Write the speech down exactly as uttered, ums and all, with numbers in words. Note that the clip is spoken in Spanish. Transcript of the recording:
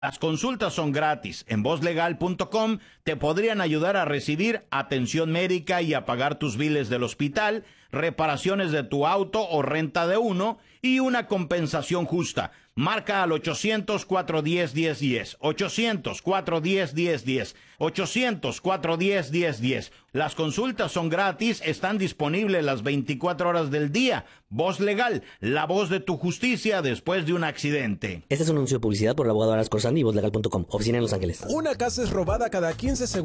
Las consultas son gratis. En voz legal punto com te podrían ayudar a recibir atención médica y a pagar tus biles del hospital, reparaciones de tu auto o renta de uno y una compensación justa. Marca al ochocientos, cuatrocientos diez, diez diez. ochocientos, cuatrocientos diez, diez diez. ochocientos, cuatrocientos diez, diez diez. Las consultas son gratis, están disponibles las veinticuatro horas del día. Voz Legal, la voz de tu justicia después de un accidente. Este es un anuncio de publicidad por el abogado Aras Corsani y voz legal punto com. Oficina en Los Ángeles. Una casa es robada cada quince segundos.